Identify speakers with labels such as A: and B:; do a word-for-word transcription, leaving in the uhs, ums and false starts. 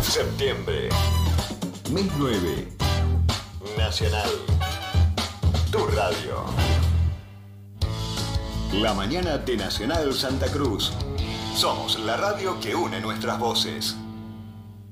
A: Septiembre.
B: Mes nueve.
A: Nacional. Tu radio.
B: La mañana de Nacional Santa Cruz.
A: Somos la radio que une nuestras voces.